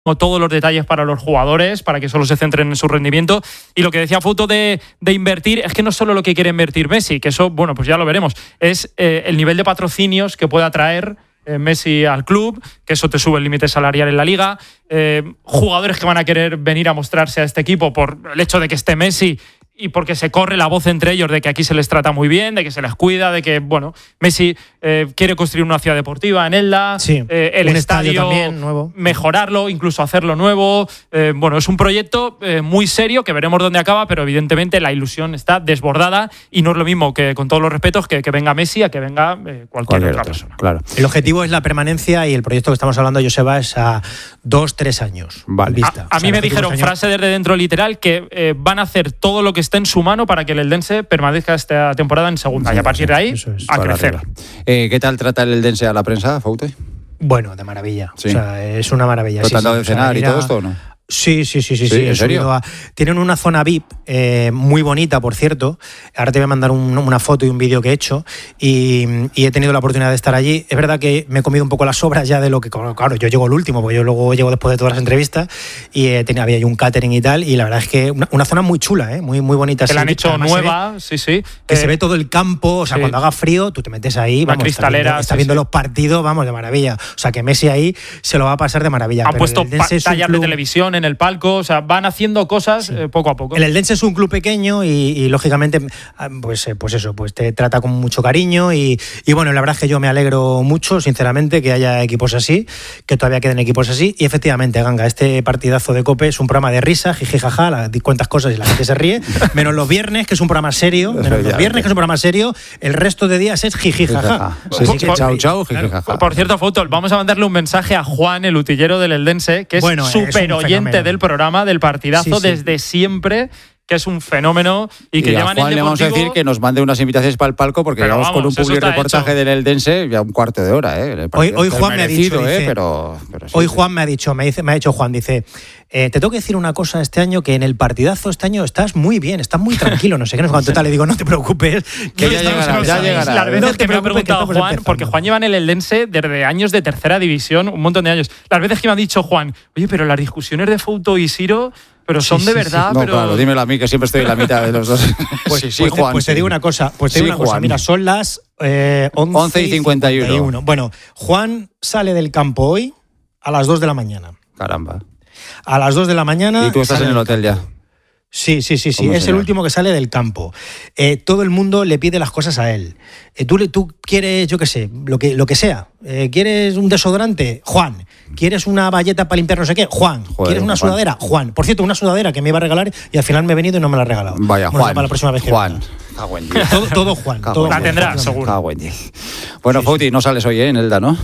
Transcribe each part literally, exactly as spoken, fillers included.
todos los detalles para los jugadores, para que solo se centren en su rendimiento. Y lo que decía Fouto de, de invertir, es que no solo lo que quiere invertir Messi, que eso, bueno, pues ya lo veremos, es eh, el nivel de patrocinios que pueda traer eh, Messi al club, que eso te sube el límite salarial en la liga, eh, jugadores que van a querer venir a mostrarse a este equipo por el hecho de que esté Messi y porque se corre la voz entre ellos de que aquí se les trata muy bien, de que se les cuida, de que, bueno, Messi eh, quiere construir una ciudad deportiva en Elda, sí, eh, el un estadio, estadio también nuevo, mejorarlo, incluso hacerlo nuevo. Eh, bueno, es un proyecto eh, muy serio que veremos dónde acaba, pero evidentemente la ilusión está desbordada y no es lo mismo, que con todos los respetos, que, que venga Messi a que venga eh, cualquier, cualquier otra otro, persona. Claro. El objetivo es la permanencia y el proyecto que estamos hablando, Joseba, es a dos, tres años. Vale. Vista. A, a o sea, mí me dijeron, años... frase desde dentro literal, que eh, van a hacer todo lo que esté en su mano para que el Eldense permanezca esta temporada en segunda. Sí, y a partir de ahí, es, a crecer. Eh, ¿Qué tal trata el Eldense a la prensa, Faute? Bueno, de maravilla. Sí. O sea, es una maravilla. ¿Te han dado de cenar y todo esto o no? Sí, sí, sí, sí. ¿Sí? sí ¿En serio? A... Tienen una zona V I P eh, muy bonita, por cierto. Ahora te voy a mandar un, una foto y un vídeo que he hecho y, y he tenido la oportunidad de estar allí. Es verdad que me he comido un poco las sobras ya de lo que... Claro, yo llego el último, porque yo luego llego después de todas las entrevistas y eh, tenía, había ahí un catering y tal, y la verdad es que una, una zona muy chula, ¿eh? muy, muy bonita. Que la han hecho Además, nueva, sí, sí. Que eh, se ve todo el campo, o sea, sí. Cuando haga frío, tú te metes ahí, la vamos, cristalera, estás viendo, estás sí, viendo sí. los partidos, vamos, de maravilla. O sea, que Messi ahí se lo va a pasar de maravilla. Han pero puesto pantallas club... de televisión en el palco, o sea, van haciendo cosas sí. eh, poco a poco. El Eldense es un club pequeño y, y lógicamente, pues, pues eso, pues te trata con mucho cariño y, y bueno, la verdad es que yo me alegro mucho, sinceramente, que haya equipos así, que todavía queden equipos así y efectivamente, Ganga, este partidazo de COPE es un programa de risa, jiji, jaja, la, cuentas cosas y la gente se ríe, menos los viernes, que es un programa serio, menos los viernes, que es un programa serio, el resto de días es jiji, jaja. Sí, sí, por, chau, chau, jiji, jaja. Por cierto, Fouto, vamos a mandarle un mensaje a Juan, el utillero del Eldense, que es bueno, súper oyente del programa, del partidazo, sí, sí. desde siempre, que es un fenómeno y, y que y llevan a Juan el le vamos a decir que nos mande unas invitaciones para el palco porque llevamos con un public reportaje hecho. del Eldense ya un cuarto de hora. ¿eh? Hoy, hoy Juan me ha dicho, eh, dice, pero, pero sí, hoy sí. Juan me ha dicho, me, dice, me ha dicho Juan, dice, eh, te tengo que decir una cosa este año, que en el partidazo este año estás muy bien, estás muy tranquilo, no sé qué, no sé cuánto tal, le digo, no te preocupes. Que ya llegará, ya llegará. Las veces no que me ha preguntado Juan, empezando. Porque Juan lleva en el Eldense desde años de tercera división, un montón de años. Las veces que me ha dicho Juan, oye, pero las discusiones de Fouto y Siro... Pero son sí, de verdad, sí, sí. No, pero... claro, dímelo a mí, que siempre estoy en la mitad de los dos. Pues, sí, sí, pues, Juan. Pues te digo una cosa, pues te sí, digo una cosa. Mira, son las eh, once y cincuenta y uno. Bueno, Juan sale del campo hoy a las dos de la mañana. Caramba. A las dos de la mañana... Y tú estás en el hotel ya. Sí, sí, sí, sí. Es el último que sale del campo. Eh, todo el mundo le pide las cosas a él. Eh, tú, tú quieres, yo qué sé, lo que, lo que sea. Eh, ¿Quieres un desodorante? Juan. ¿Quieres una bayeta para limpiar no sé qué? Juan. Joder, ¿quieres una Juan. sudadera? Juan. Por cierto, una sudadera que me iba a regalar y al final me he venido y no me la ha regalado. Vaya, bueno, Juan. Para la próxima vez que Juan. Todo, todo Juan. Todo la Juan, tendrá, seguro. Bueno, sí, Fouti, no sales hoy ¿eh? en Elda, ¿no?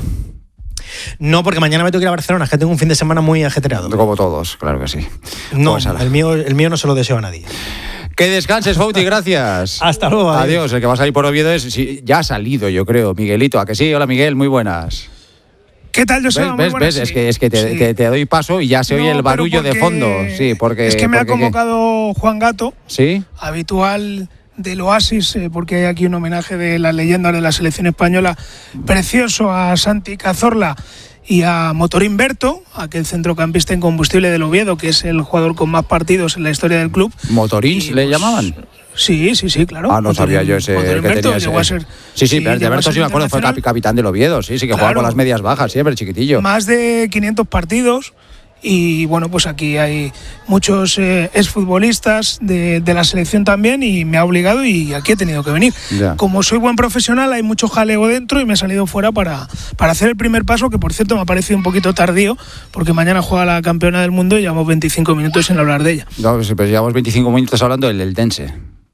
No, porque mañana me tengo que ir a Barcelona, es que tengo un fin de semana muy ajetreado. Como todos, claro que sí. No, pues el, mío, el mío no se lo deseo a nadie. Que descanses, Fouti, gracias. Hasta luego. Adiós. adiós. El que va a salir por Oviedo es... Sí, ya ha salido, yo creo, Miguelito. ¿A que sí? Hola, Miguel, muy buenas. ¿Qué tal, José? ¿Ves? ¿Ves? ¿Ves? Sí. Es que, es que te, sí. te, te doy paso y ya se no, oye el barullo de fondo. Sí, porque... Es que me porque, ha convocado ¿qué? Juan Gato. ¿Sí? Habitual... del Oasis, eh, porque hay aquí un homenaje de las leyendas de la selección española precioso a Santi Cazorla y a Motorín Berto, aquel centrocampista incombustible del Oviedo, que es el jugador con más partidos en la historia del club. ¿Motorín y, le pues, llamaban? Sí, sí, sí, claro. Ah, no Motorín, sabía yo ese Motorín que Berto tenía ese. Llegó a ser, sí, sí, sí, pero de Berto sí me acuerdo, fue capitán del Oviedo, sí, sí, que claro, jugaba con las medias bajas, siempre chiquitillo. Más de quinientos partidos. Y bueno, pues aquí hay muchos eh, exfutbolistas de, de la selección también y me ha obligado y aquí he tenido que venir. Ya. Como soy buen profesional, hay mucho jaleo dentro y me he salido fuera para, para hacer el primer paso, que por cierto me ha parecido un poquito tardío, porque mañana juega la campeona del mundo y llevamos veinticinco minutos sin hablar de ella. No, pero llevamos veinticinco minutos hablando del Eldense.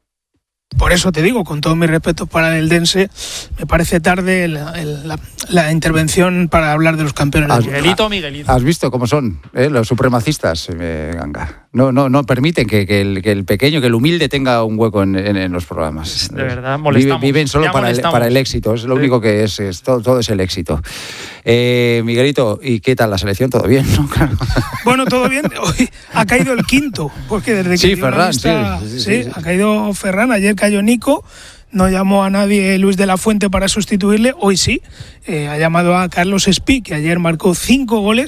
Por eso te digo, con todos mis respetos para el Eldense, me parece tarde la, la, la intervención para hablar de los campeones. ¿Has, Miguelito, Miguelito. ¿Has visto cómo son eh, los supremacistas, eh, Ganga? No, no, no permiten que, que, el, que el pequeño, que el humilde tenga un hueco en, en, en los programas. De verdad, molestamos. Viven, viven solo para el, para el éxito, es lo sí. único que es, es todo, todo es el éxito. Eh, Miguelito, ¿y qué tal la selección? ¿Todo bien? ¿No? Bueno, todo bien. Hoy ha caído el quinto, porque desde que sí, Ferran, lista, sí, sí, sí, sí, sí. ha caído Ferran, ayer cayó Nico. No llamó a nadie Luis de la Fuente para sustituirle, hoy sí, eh, ha llamado a Carlos Espí, que ayer marcó cinco goles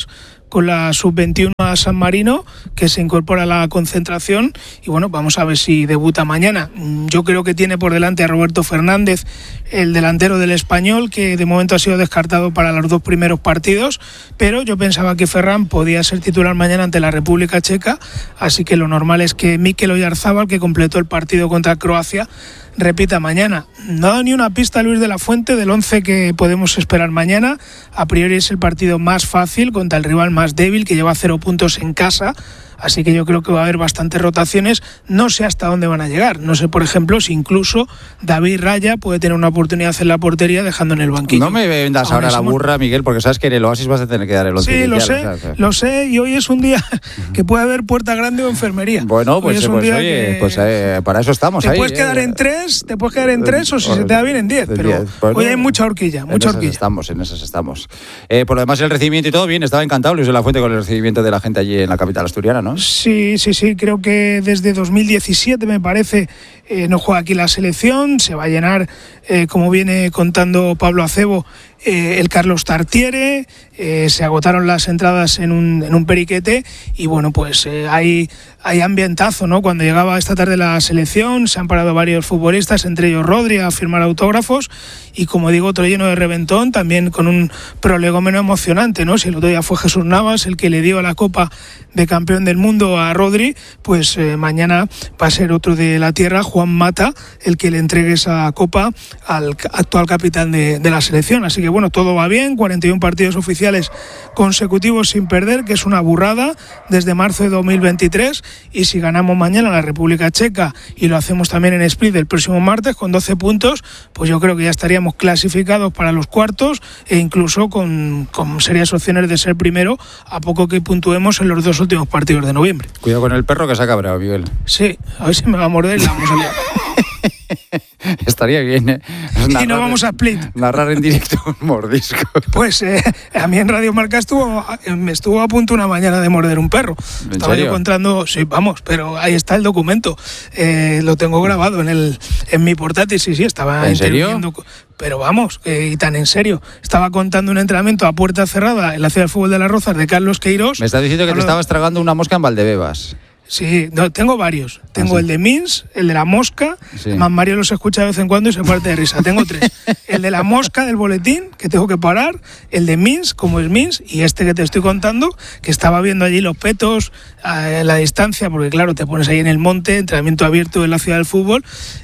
con la sub veintiuno a San Marino, que se incorpora a la concentración, y bueno, vamos a ver si debuta mañana. Yo creo que tiene por delante a Roberto Fernández, el delantero del Español, que de momento ha sido descartado para los dos primeros partidos, pero yo pensaba que Ferran podía ser titular mañana ante la República Checa, así que lo normal es que Mikel Oyarzábal, que completó el partido contra Croacia, repita mañana. No ha dado ni una pista Luis de la Fuente del once que podemos esperar mañana. A priori es el partido más fácil contra el rival más débil, que lleva cero puntos en casa. Así que yo creo que va a haber bastantes rotaciones. No sé hasta dónde van a llegar. No sé, por ejemplo, si incluso David Raya puede tener una oportunidad en la portería dejando en el banquillo. No me vendas ahora, ahora la burra, Miguel, porque sabes que en el Oasis vas a tener que dar el once. Sí, lo sé, o sea, que... lo sé. Y hoy es un día que puede haber puerta grande o enfermería. Bueno, pues, pues, pues oye, que... pues eh, para eso estamos. Te ahí, puedes quedar eh, en tres, te puedes quedar en tres o si se te da bien en diez. Pero diez. Pues hoy no, hay mucha horquilla, mucha en horquilla. Esas estamos, en esas estamos. Eh, por lo demás, el recibimiento y todo bien. Estaba encantado Luis de la Fuente con el recibimiento de la gente allí en la capital asturiana, ¿no? Sí, sí, sí. Creo que desde dos mil diecisiete, me parece, eh, no juega aquí la selección. Se va a llenar, eh, como viene contando Pablo Acebo, eh, el Carlos Tartiere. Eh, se agotaron las entradas en un, en un periquete y bueno, pues eh, hay, hay ambientazo, ¿no? Cuando llegaba esta tarde la selección, se han parado varios futbolistas, entre ellos Rodri, a firmar autógrafos, y como digo, otro lleno de reventón, también con un prolegómeno emocionante, ¿no? Si el otro día fue Jesús Navas el que le dio la Copa de Campeón del Mundo a Rodri, pues eh, mañana va a ser otro de la tierra, Juan Mata, el que le entregue esa Copa al actual capitán de, de la selección. Así que bueno, todo va bien, cuarenta y uno partidos oficiales consecutivos sin perder, que es una burrada desde marzo de dos mil veintitrés, y si ganamos mañana la República Checa y lo hacemos también en Split el próximo martes con doce puntos, pues yo creo que ya estaríamos clasificados para los cuartos e incluso con, con serias opciones de ser primero, a poco que puntuemos en los dos últimos partidos de noviembre. Cuidado con el perro que se ha cabreado, Miguel. Sí, a ver si me va a morder y la vamos a liar. Estaría bien, ¿eh? Narrar, y no vamos a Split. Narrar en directo un mordisco. Pues eh, a mí en Radio Marca estuvo, me estuvo a punto una mañana de morder un perro. ¿En Estaba serio? yo contando, sí, vamos, pero ahí está el documento. Eh, lo tengo grabado en el en mi portátil, sí, sí, estaba ¿En serio? Pero vamos, eh, y tan en serio. Estaba contando un entrenamiento a puerta cerrada en la Ciudad del Fútbol de Las Rozas de Carlos Queirós. Me estás diciendo que te estabas tragando una mosca en Valdebebas. Sí, no, tengo varios. Tengo ah, sí. el de Mins, el de la mosca. Sí. Además, Mario los escucha de vez en cuando y se parte de risa. Tengo tres. El de la mosca del boletín, que tengo que parar. El de Mins, como es Mins. Y este que te estoy contando, que estaba viendo allí los petos a la distancia, porque claro, te pones ahí en el monte, entrenamiento abierto en la Ciudad del Fútbol.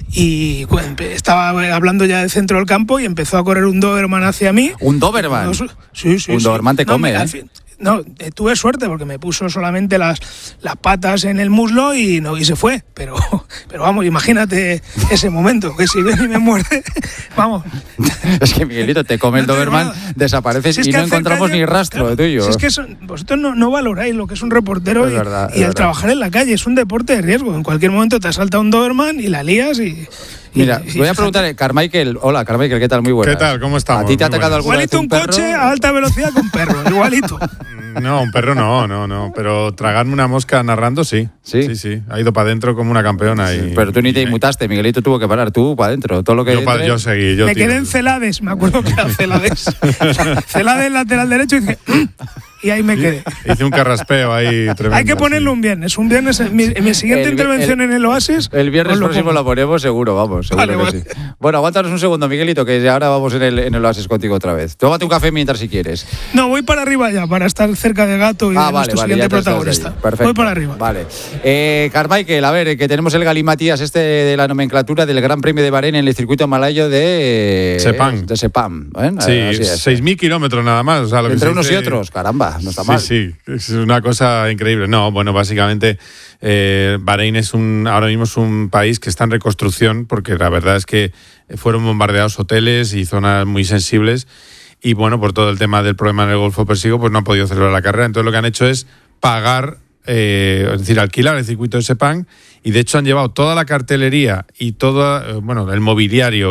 Y bueno, estaba hablando ya del centro del campo y empezó a correr un Doberman hacia mí. ¿Un Doberman? Sí, sí. Un sí. Doberman te no, come, me, ¿eh? Fin, No, tuve suerte porque me puso solamente las, las patas en el muslo y no y se fue. Pero, pero vamos, imagínate ese momento, que si viene y me muerde, vamos. Es que Miguelito, te come no el Doberman, desapareces si es y no encontramos calle, ni rastro claro, de tuyo. Si es que son, vosotros no, no valoráis lo que es un reportero es y, verdad, y el verdad. Trabajar en la calle. Es un deporte de riesgo. En cualquier momento te asalta un Doberman y la lías y... Mira, voy a preguntarle, Carmichael, hola Carmichael, ¿qué tal? Muy buenas. ¿Qué tal? ¿Cómo estamos? ¿A ti te ha atacado alguna Igualito vez un, un coche perro? a alta velocidad con perro, igualito. No, un perro no, no, no, pero tragarme una mosca narrando sí. Sí, sí, sí. Ha ido para adentro como una campeona. Y, pero tú ni te inmutaste, Miguelito tuvo que parar, tú para adentro, todo lo que... Yo, pa, yo seguí, yo Me tío. quedé en Celades, me acuerdo que era Celades. Celades lateral derecho y dije... Y ahí me quedé. Hice un carraspeo ahí tremendo. Hay que ponerlo sí. un viernes. Un viernes, en mi, en mi siguiente el, intervención el, en el Oasis. El viernes lo próximo pongo. la ponemos seguro, vamos. Seguro vale, que vale. sí. Bueno, aguántanos un segundo, Miguelito, que ahora vamos en el, en el Oasis contigo otra vez. Tómate un café mientras si quieres. No, voy para arriba ya, para estar cerca de Gato y ah, de vale, nuestro vale, siguiente ya protagonista. Perfecto. Voy para arriba. Vale. Eh, Carmichael, a ver, que tenemos el galimatías este de la nomenclatura del Gran Premio de Bahrein en el circuito malayo de Sepang. De Sepang. ¿eh? Sí, seis mil kilómetros nada más. O sea, lo Entre que unos dice... y otros, caramba, no está sí, mal. Sí, sí, es una cosa increíble. No, bueno, básicamente eh, Bahrein es un ahora mismo es un país que está en reconstrucción porque la verdad es que fueron bombardeados hoteles y zonas muy sensibles y bueno, por todo el tema del problema en el Golfo Persico, pues no han podido celebrar la carrera. Entonces lo que han hecho es pagar, eh, es decir, alquilar el circuito de Sepang y de hecho han llevado toda la cartelería y todo, eh, bueno, el mobiliario,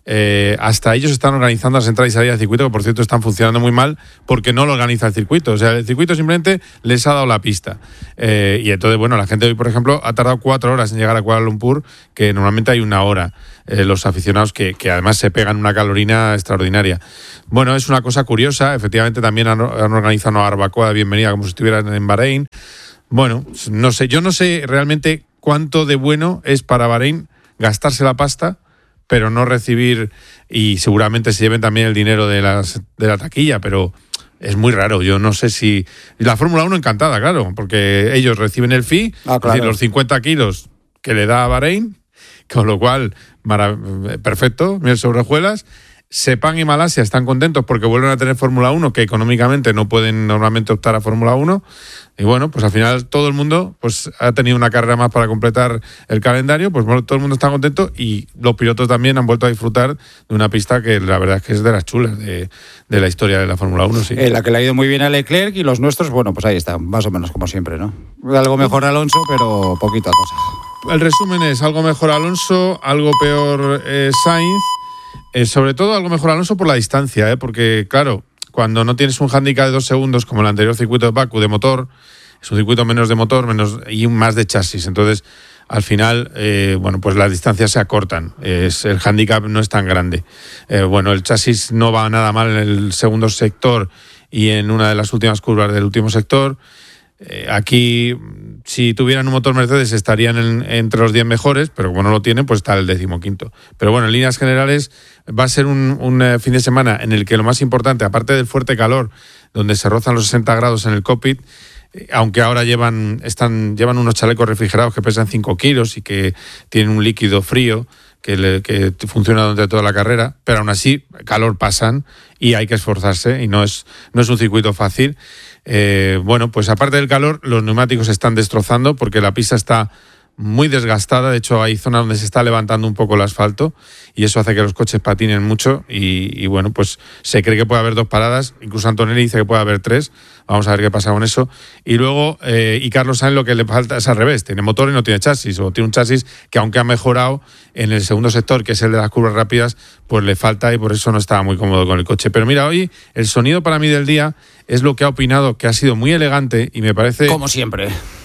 Eh, hasta ellos están organizando las entradas y salidas del circuito, que por cierto están funcionando muy mal porque no lo organiza el circuito. O sea, el circuito simplemente les ha dado la pista. Eh, y entonces, bueno, la gente hoy, por ejemplo, ha tardado cuatro horas en llegar a Kuala Lumpur, que normalmente hay una hora. Eh, los aficionados que, que además se pegan una calorina extraordinaria. Bueno, es una cosa curiosa. Efectivamente, también han, han organizado una barbacoa de bienvenida como si estuvieran en Bahrein. Bueno, no sé, yo no sé realmente cuánto de bueno es para Bahrein gastarse la pasta, pero no recibir, y seguramente se lleven también el dinero de, las, de la taquilla, pero es muy raro. Yo no sé si... La Fórmula uno encantada, claro, porque ellos reciben el fee, ah, claro. Es decir, los cincuenta kilos que le da a Bahrein, con lo cual, marav- perfecto, miel sobre hojuelas. Sepang y Malasia están contentos porque vuelven a tener Fórmula uno, que económicamente no pueden normalmente optar a Fórmula uno. Y bueno, pues al final todo el mundo pues ha tenido una carrera más para completar el calendario, pues bueno, todo el mundo está contento y los pilotos también han vuelto a disfrutar de una pista que la verdad es que es de las chulas de, de la historia de la Fórmula uno, sí. Eh, la que le ha ido muy bien a Leclerc, y los nuestros, bueno, pues ahí están, más o menos como siempre, ¿no? Algo mejor Alonso, pero poquita cosa. El resumen es algo mejor Alonso, algo peor eh, Sainz. Eh, sobre todo algo mejor Alonso por la distancia, ¿eh? Porque claro, cuando no tienes un hándicap de dos segundos como el anterior circuito de Bakú de motor, es un circuito menos de motor menos y más de chasis, entonces al final, eh, bueno, pues las distancias se acortan, es, el hándicap no es tan grande. Eh, bueno, el chasis no va nada mal en el segundo sector y en una de las últimas curvas del último sector. Eh, aquí, si tuvieran un motor Mercedes estarían en, entre los diez mejores, pero como no lo tienen, pues está el decimoquinto. Pero bueno, en líneas generales va a ser un, un eh, fin de semana en el que lo más importante, aparte del fuerte calor, donde se rozan los sesenta grados en el cockpit, eh, aunque ahora llevan, están, llevan unos chalecos refrigerados que pesan cinco kilos y que tienen un líquido frío que, le, que funciona durante toda la carrera, pero aún así, calor pasan y hay que esforzarse y no es, no es un circuito fácil. Eh, bueno, pues aparte del calor, los neumáticos se están destrozando porque la pista está muy desgastada. De hecho, hay zonas donde se está levantando un poco el asfalto y eso hace que los coches patinen mucho y, y bueno, pues se cree que puede haber dos paradas. Incluso Antonelli dice que puede haber tres. Vamos a ver qué pasa con eso. Y luego, eh, y Carlos Sainz lo que le falta es al revés. Tiene motor y no tiene chasis. O tiene un chasis que, aunque ha mejorado en el segundo sector, que es el de las curvas rápidas, pues le falta y por eso no estaba muy cómodo con el coche. Pero mira, hoy el sonido para mí del día es lo que ha opinado, que ha sido muy elegante y me parece... Como siempre.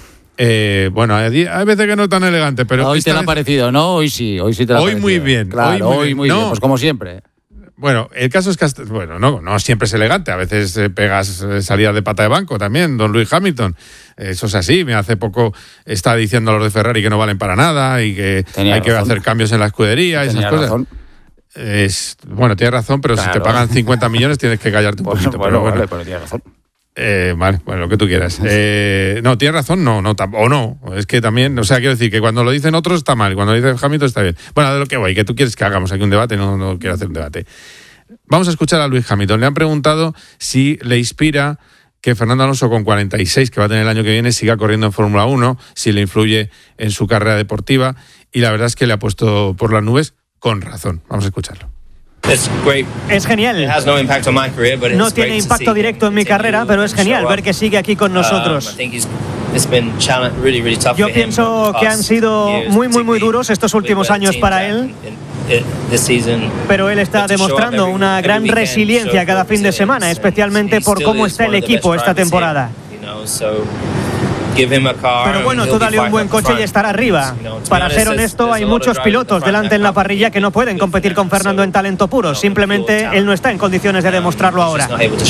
Eh, bueno, hay, hay veces que no es tan elegante, pero... Hoy te lo ha parecido, ¿no? Hoy sí, hoy sí te lo ha Hoy parecido. muy bien. Claro, hoy muy, hoy muy bien. bien, pues como siempre. Bueno, el caso es que, hasta, bueno, no, no siempre es elegante, a veces eh, pegas eh, salidas de pata de banco también, don Lewis Hamilton. Eso es así, me hace poco estaba diciendo a los de Ferrari que no valen para nada y que Tenía hay razón. que hacer cambios en la escudería y esas cosas. Razón. Es, bueno, tienes razón, pero claro. Si te pagan cincuenta millones tienes que callarte un poquito. Bueno, pero bueno, vale, pero tienes razón. Eh, vale, bueno, lo que tú quieras. Eh, no, tienes razón, no, no, o no. Es que también, o sea, quiero decir que cuando lo dicen otros está mal, cuando lo dice Hamilton está bien. Bueno, de lo que voy, que tú quieres que hagamos aquí un debate, no, no quiero hacer un debate. Vamos a escuchar a Lewis Hamilton. Le han preguntado si le inspira que Fernando Alonso, con cuarenta y seis, que va a tener el año que viene, siga corriendo en Fórmula uno, si le influye en su carrera deportiva, y la verdad es que le ha puesto por las nubes con razón. Vamos a escucharlo. Es genial. No tiene impacto directo en mi carrera, pero es genial ver que sigue aquí con nosotros. Yo pienso que han sido muy, muy, muy duros estos últimos años para él, pero él está demostrando una gran resiliencia cada fin de semana, especialmente por cómo está el equipo esta temporada. Pero bueno, tú dale un buen coche y estará arriba. Para ser honesto, hay muchos pilotos delante en la parrilla que no pueden competir con Fernando en talento puro. Simplemente él no está en condiciones de demostrarlo ahora.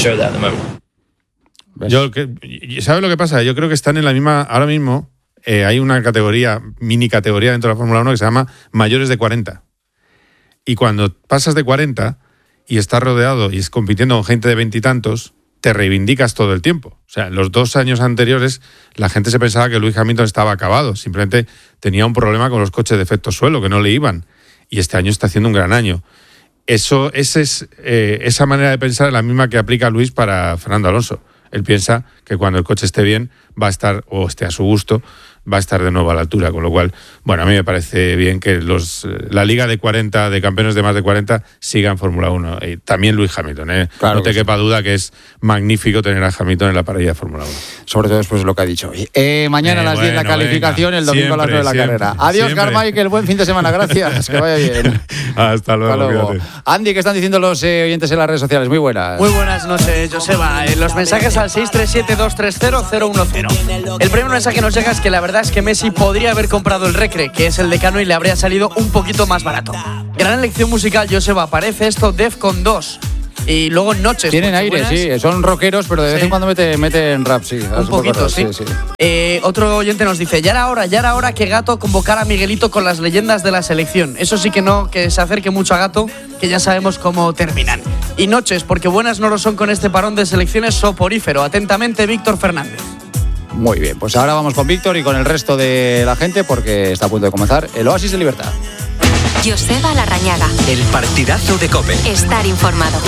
Yo, ¿sabes lo que pasa? Yo creo que están en la misma... Ahora mismo eh, hay una categoría, mini categoría dentro de la Fórmula uno que se llama mayores de cuarenta. Y cuando pasas de cuarenta y estás rodeado y es compitiendo con gente de veintitantos, te reivindicas todo el tiempo. O sea, en los dos años anteriores la gente se pensaba que Lewis Hamilton estaba acabado, simplemente tenía un problema con los coches de efecto suelo, que no le iban, y este año está haciendo un gran año. Eso, ese es, eh, esa manera de pensar es la misma que aplica Luis para Fernando Alonso. Él piensa que cuando el coche esté bien va a estar, o esté a su gusto, va a estar de nuevo a la altura, con lo cual, bueno, a mí me parece bien que los la liga de cuarenta, de campeones de más de cuarenta, siga en Fórmula uno. Y también Lewis Hamilton, ¿eh? Claro no te que quepa sí. duda que es magnífico tener a Hamilton en la parrilla de Fórmula uno. Sobre todo después de lo que ha dicho hoy. Eh, mañana eh, a las bueno, diez la calificación, venga. El domingo siempre, a las nueve la siempre, carrera. Adiós, siempre. Carmichael, buen fin de semana, gracias, que vaya bien. Hasta luego. Hasta luego. Andy, ¿qué están diciendo los eh, oyentes en las redes sociales? Muy buenas. Muy buenas noches, Joseba. Eh, los mensajes al seis tres siete, dos tres cero, cero uno cero. El primer mensaje que nos llega es que la verdad es que Messi podría haber comprado el Recre, que es el decano, y le habría salido un poquito más barato. Gran elección musical, Joseba. Parece esto Defcon dos. Y luego Noches. Tienen aire, buenas. Sí. Son rockeros, pero de vez sí. en cuando meten, meten rap, sí. Un poquito, rap, sí. sí, sí. Eh, otro oyente nos dice, ya era hora, ya era hora que Gato convocara a Miguelito con las leyendas de la selección. Eso sí que no, que se acerque mucho a Gato, que ya sabemos cómo terminan. Y Noches, porque buenas no lo son con este parón de selecciones soporífero. Atentamente, Víctor Fernández. Muy bien, pues ahora vamos con Víctor y con el resto de la gente, porque está a punto de comenzar el Oasis de Libertad. Joseba Larrañaga. El partidazo de COPE. Estar informado.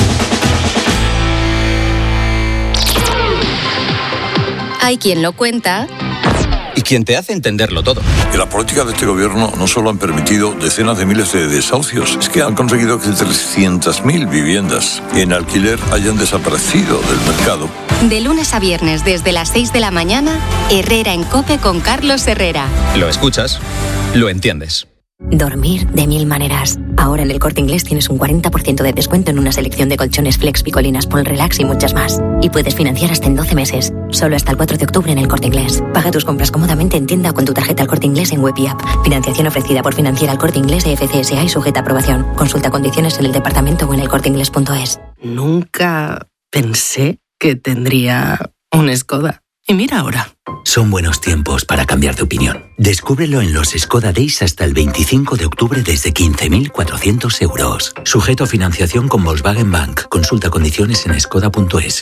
Hay quien lo cuenta y quien te hace entenderlo todo. Y la política de este gobierno no solo han permitido decenas de miles de desahucios, es que han conseguido que trescientas mil viviendas en alquiler hayan desaparecido del mercado. De lunes a viernes desde las seis de la mañana, Herrera en COPE con Carlos Herrera. Lo escuchas, lo entiendes. Dormir de mil maneras. Ahora en El Corte Inglés tienes un cuarenta por ciento de descuento en una selección de colchones Flex, Picolinas, Paul Relax y muchas más. Y puedes financiar hasta en doce meses. Solo hasta el cuatro de octubre en El Corte Inglés. Paga tus compras cómodamente en tienda o con tu tarjeta El Corte Inglés en web y app. Financiación ofrecida por Financiera El Corte Inglés e F C S A y sujeta a aprobación. Consulta condiciones en el departamento o en el corte inglés punto es. Nunca pensé que tendría un Skoda. Y mira ahora. Son buenos tiempos para cambiar de opinión. Descúbrelo en los Skoda Days hasta el veinticinco de octubre desde quince mil cuatrocientos euros. Sujeto a financiación con Volkswagen Bank. Consulta condiciones en skoda punto es.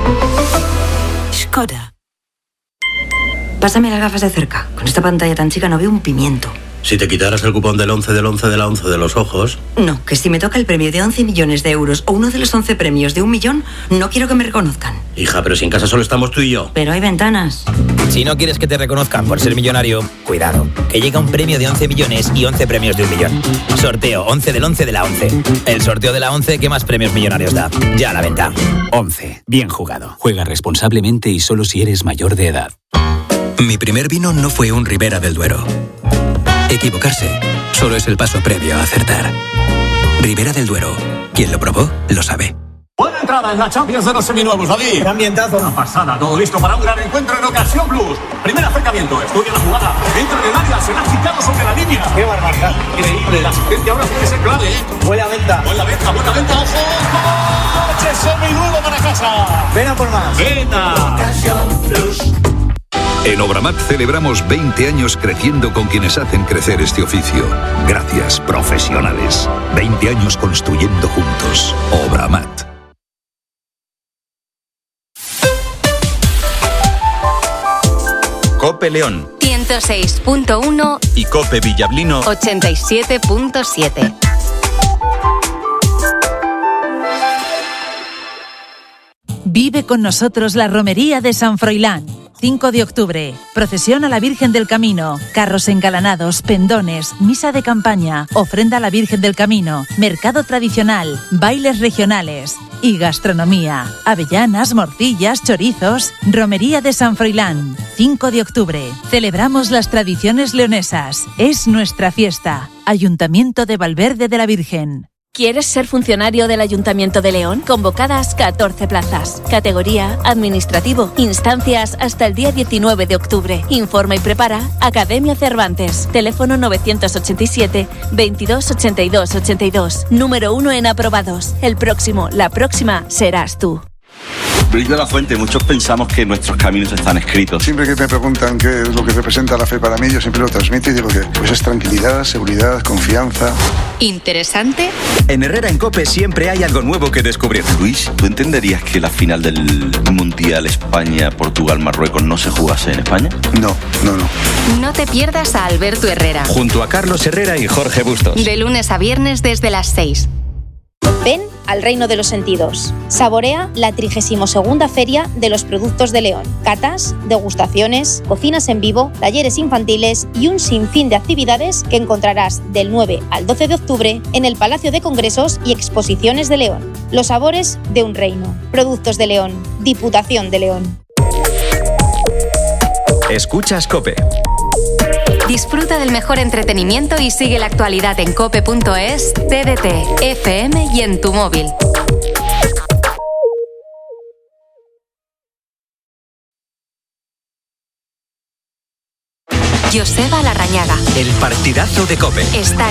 Skoda. Pásame las gafas de cerca. Con esta pantalla tan chica no veo un pimiento. Si te quitaras el cupón del once del once de la once de los ojos... No, que si me toca el premio de once millones de euros o uno de los once premios de un millón, no quiero que me reconozcan. Hija, pero si en casa solo estamos tú y yo. Pero hay ventanas. Si no quieres que te reconozcan por ser millonario, cuidado, que llega un premio de once millones y once premios de un millón. Sorteo once del once de la once. El sorteo de la once que más premios millonarios da. Ya a la venta. once. Bien jugado. Juega responsablemente y solo si eres mayor de edad. Mi primer vino no fue un Ribera del Duero. Equivocarse solo es el paso previo a acertar. Ribera del Duero. Quien lo probó, lo sabe. Buena entrada en la Champions de los seminuevos, David. Qué ambientazo. Una pasada, todo listo para un gran encuentro en Ocasión Plus. Primer acercamiento, estudia la jugada. Dentro del área, se la ha quitado sobre la línea. Qué barbaridad. Increíble, la asistencia ahora tiene que ser clave, ¿eh? Buena venta. Buena venta, buena venta, ojo. ¡Coche seminuevo para casa! Ven a por más. ¡Venta! Ocasión Plus. En Obramat celebramos veinte años creciendo con quienes hacen crecer este oficio. Gracias, profesionales. veinte años construyendo juntos. Obramat. COPE León ciento seis punto uno y COPE Villablino ochenta y siete punto siete. Vive con nosotros la romería de San Froilán. cinco de octubre, procesión a la Virgen del Camino, carros engalanados, pendones, misa de campaña, ofrenda a la Virgen del Camino, mercado tradicional, bailes regionales y gastronomía. Avellanas, morcillas, chorizos. Romería de San Froilán, cinco de octubre. Celebramos las tradiciones leonesas. Es nuestra fiesta. Ayuntamiento de Valverde de la Virgen. ¿Quieres ser funcionario del Ayuntamiento de León? Convocadas catorce plazas. Categoría administrativo. Instancias hasta el día diecinueve de octubre. Informa y prepara Academia Cervantes. Teléfono novecientos ochenta y siete, veintidós ochenta y dos ochenta y dos. Número uno en aprobados. El próximo, la próxima, serás tú. Luis de la Fuente, muchos pensamos que nuestros caminos están escritos. Siempre que me preguntan qué es lo que representa la fe para mí, yo siempre lo transmito y digo que pues es tranquilidad, seguridad, confianza. ¿Interesante? En Herrera en COPE siempre hay algo nuevo que descubrir. Luis, ¿tú entenderías que la final del Mundial España-Portugal-Marruecos no se jugase en España? No, no, no. No te pierdas a Alberto Herrera. Junto a Carlos Herrera y Jorge Bustos. De lunes a viernes desde las seis. Ven al reino de los sentidos. Saborea la trigésima segunda Feria de los Productos de León. Catas, degustaciones, cocinas en vivo, talleres infantiles y un sinfín de actividades que encontrarás del nueve al doce de octubre en el Palacio de Congresos y Exposiciones de León. Los sabores de un reino. Productos de León. Diputación de León. Escuchas COPE. Disfruta del mejor entretenimiento y sigue la actualidad en cope punto es, T D T, F M y en tu móvil. Joseba Larrañaga. El partidazo de COPE. Estar